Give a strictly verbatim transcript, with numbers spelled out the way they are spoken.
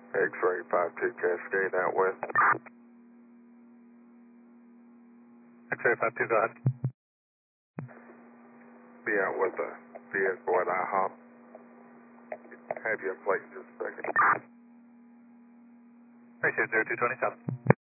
X-ray five two Cascade out west. X-ray five two, go ahead. Be out with a vehicle at I hop. Have you in place in just a second. Ratio zero two twenty-seven.